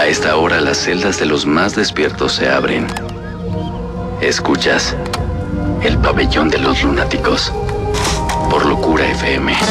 esta hora las celdas de los más despiertos se abren. Escuchas el pabellón de los lunáticos por Locura FM.